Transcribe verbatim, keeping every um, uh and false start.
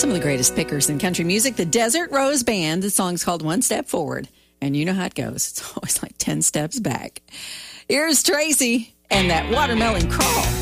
Some of the greatest pickers in country music, the Desert Rose Band. The song's called One Step Forward. And you know how it goes. It's always like ten steps back. Here's Tracy and that Watermelon Crawl.